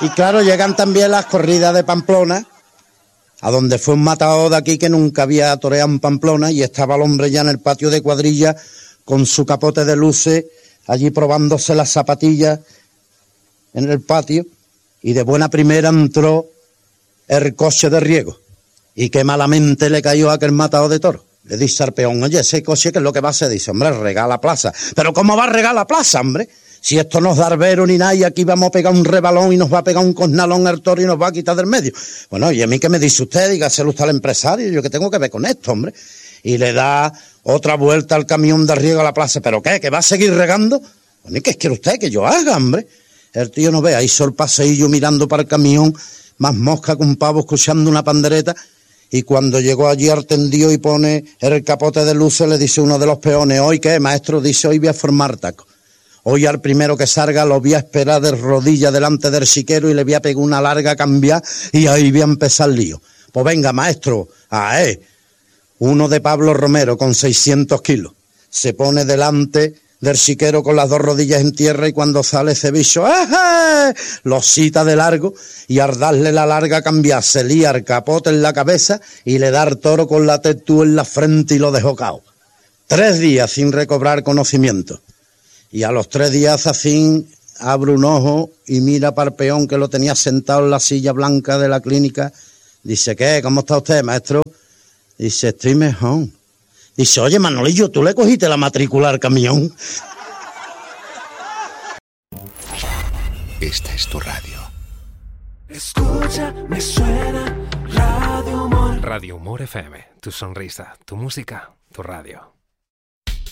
Y claro, llegan también las corridas de Pamplona, a donde fue un matador de aquí que nunca había toreado en Pamplona, y estaba el hombre ya en el patio de cuadrilla con su capote de luces, allí probándose las zapatillas en el patio, y de buena primera entró el coche de Riego, y qué malamente le cayó a aquel matador de toro. Le dice al peón, oye, ese coche, ¿qué es lo que va a hacer? Dice, hombre, regala plaza. ¿Pero cómo va a regalar plaza, hombre? Si esto no es de arbero ni nada, y aquí vamos a pegar un rebalón y nos va a pegar un cosnalón al toro y nos va a quitar del medio. Bueno, ¿y a mí qué me dice usted? Dígaselo usted al empresario, ¿yo qué tengo que ver con esto, hombre? Y le da otra vuelta al camión de Riego a la plaza. ¿Pero qué? ¿Que va a seguir regando? Bueno, ¿y qué quiere usted que yo haga, hombre? El tío no ve, hizo el paseillo mirando para el camión, más mosca que un pavo escuchando una pandereta. Y cuando llegó allí al tendido y pone el capote de luces, le dice uno de los peones, ¿hoy qué, maestro? Dice, hoy voy a formar taco. Hoy al primero que salga lo voy a esperar de rodillas delante del siquero y le voy a pegar una larga cambiar y ahí voy a empezar el lío. Pues venga, maestro, uno de Pablo Romero con 600 kilos. Se pone delante del siquero con las dos rodillas en tierra y cuando sale ese bicho, lo cita de largo y al darle la larga cambiar se lía el capote en la cabeza y le da al toro con la tetú en la frente y lo dejó cao. 3 días sin recobrar conocimiento. Y a los 3 días así abre un ojo y mira para el peón que lo tenía sentado en la silla blanca de la clínica. Dice, ¿qué? ¿Cómo está usted, maestro? Dice, estoy mejor. Dice, oye, Manolillo, ¿tú le cogiste la matrícula al camión? Esta es tu radio. Escucha, me suena Radio Humor. Radio Humor FM, tu sonrisa, tu música, tu radio.